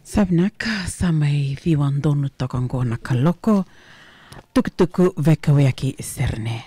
Savnaka samai viwandonu tokangona kaloko tukutuku vekaweaki serne.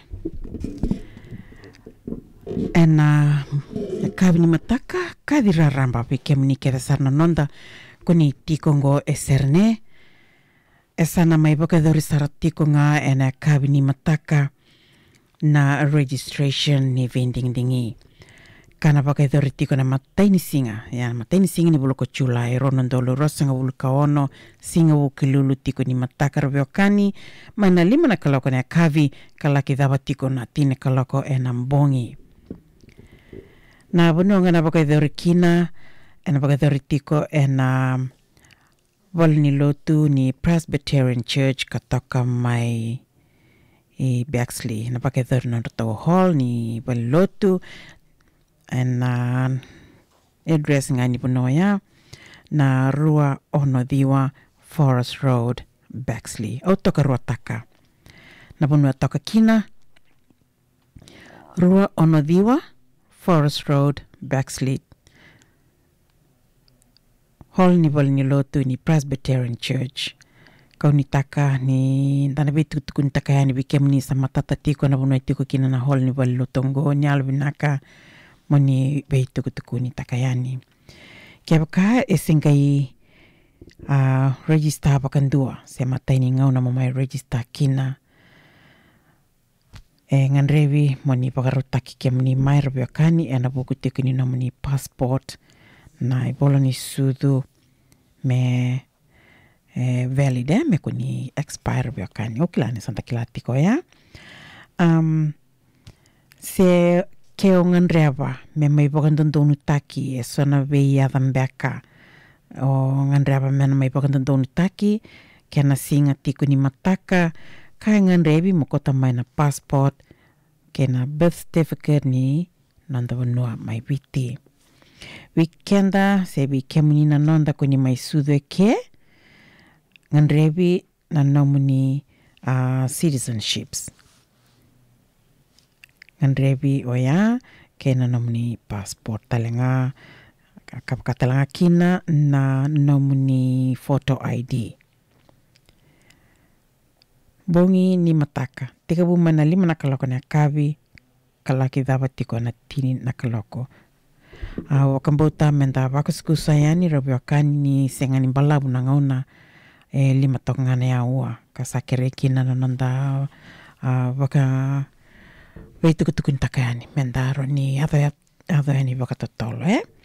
Ena kavini mataka kadira ramba pikemni kera sarna nonda kuni tikongo serne. Esana mai bakadori sarat tikonga ena kavini mataka na registration ni vending dingi. Kana pakai dori tiko na mataini singa ni bulu ko chulai ronon dolo rosanga bulu kaono singa wuki lulu tiko ni mataka rabiokani mana lima na kaloko na kavi kalaki dawa tiko na tine kaloko enambongi na bunonga na pakai dori kina ena pakai dori tiko ena volni lotu ni Presbyterian Church katoka mai i Bexley na pakai dori nonto hall ni volni lotu and address nga ni punoya na Rua Onodhiwa Forest Road Bexley o toka Rua Taka na punoya toka kina Rua Onodhiwa Forest Road Bexley hall ni bol ni lotu ni Presbyterian Church kau ni taka ni tana bitu tukun taka yani bikem ni sama tata tiko na punoya tiko kina na hall ni bol lotongo ni albinaka moni beitu kutukuni takayani. Kiabaka esengai register bakandua se mataini ngau na mamai register kina nganrevi moni pakarutaki kia moni mai rabiokani ena buku tikuni na moni passport na iboloni sudu me valid me kuni expire rabiokani okilani santa kilatiko ya se keo nganrewa me mai bakandondonu taki sona vei adambeka o nganrewa me mai bakandondonu taki kena singa tiku ni mataka kai nganrevi mokota mai na passport kena birth certificate ni nanda vanua mai viti weekenda se bi kemunina nonda kuni mai sudu ke nganrevi na nomuni citizenships nganrevi oya kena nomuni passport talenga kapkatalanga kina na nomuni photo ID bongi ni mataka tika bumana lima na kaloko na kavi kalaki dapat tiko na tini na kaloko wakambota menda wakuskusa yani rabiokani ni sengani balabu na ngauna lima tokangana ya ua kasakere kina na nanda waka weitu kutukun takayani mendaro ni adho yani wakatotolo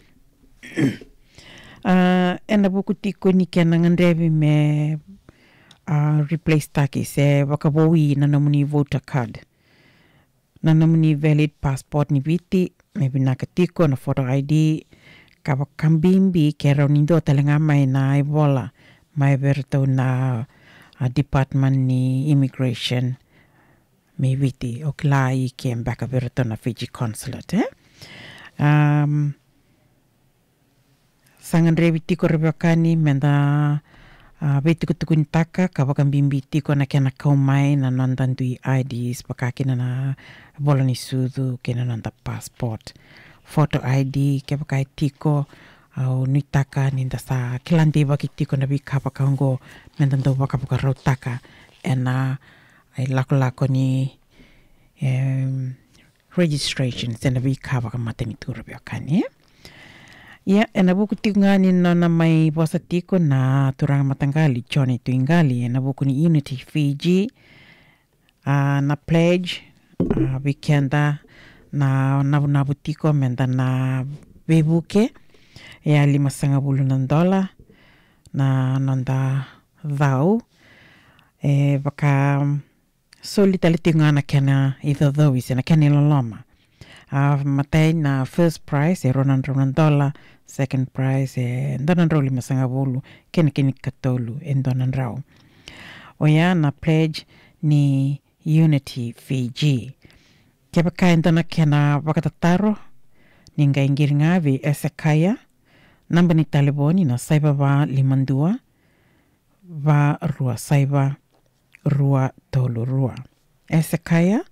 ena buku tiko ni kena nganrevi me replace taki se wakabowi na nomuni voter card na nomuni valid passport ni viti me binaka tiko na photo ID kambimbi kera unindo talenga mai na ibola mai verto na department ni immigration me viti oklai kiem baka verto na Fiji consulate sangan revi tiko rebiokani menda viti kutukun taka kawakan bimbi tiko na kena kaumai na nandandui IDs pakakina na boloni sudu kena nanda passport photo ID kepakai tiko au nitaka ninda sa kilandi waki tiko na bika pakango mendando waka rotaka ena ay lako ni registration sena bika waka mateni turabiokani ya ena buku tingani na mai bosa tiko na turanga matangali Johnny tuingali ena buku ni Unity Fiji na pledge weekenda na nabu tiko menda na bebuke ya $500 na nanda dhau baka solitali tingana kena idhodho isena kena iloloma matai na first prize $100 second prize $500 kena katolu $100 oya na pledge ni Unity Fiji kepaka ndona kena wakatataro ninga ingiringa vi esekaya namba ni taliboni na saiba va limandua va rua saiba rua tolu rua esekaya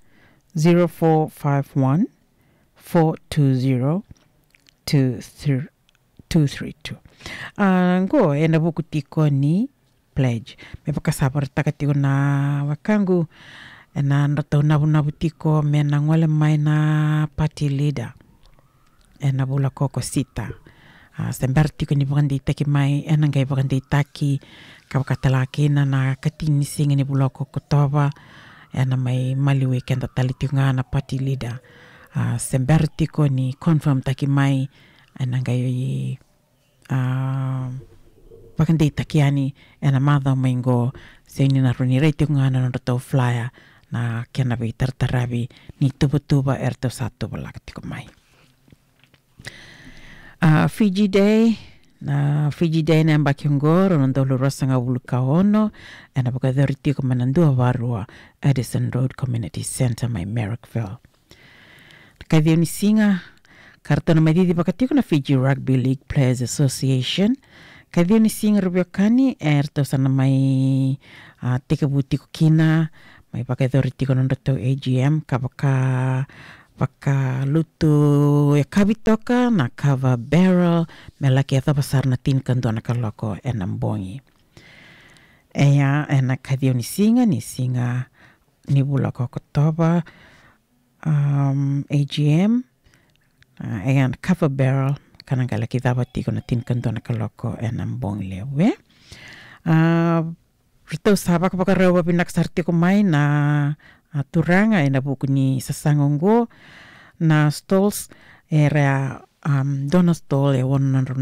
0451 420 232. Go e na buku tiko ni pledge. Me pakasabar takatiko na wakangu e na natau nabu tiko me na ngole mai na party leader e na bula koko sita. Sembar tiko ni bakandi taki mai e na ngai bakandi taki kawakatalaki na katini singa ni bula koko toba e na mai maliwe kenda talitiko nga na party leader. Sembar tiko ni confirm taki mai e na ngai bakandi takiani e na madha maingo se ni na runi rei tiko nga na natau flyer na kena bei tartarabi ni tuba erto satu balak tiko mai. Fiji Day na mbakiongo rondo lurasanga ulukaono e na bakadori tiko manandua varua Addison Road Community Center mai Merrickville. Kadhio ni singa kartona madidi bakatiko na Fiji Rugby League Players Association. Kadhio ni singa rubiokani erto sana mai tika butiko kina mai bakadori tiko nondoto AGM baka lutu e kabitoka na cover barrel me laki atha pasar na tin kando na kaloko e nambongi. Ea e na kadhio ni singa ni bula koko toba AGM ea na cover barrel kananga laki thaba tiko na tin kando na kaloko e nambongi lewe. Rito sabak baka rawa pinak sartiko mai na turanga e na buku ni sasangongo na stalls era dona stall e wonan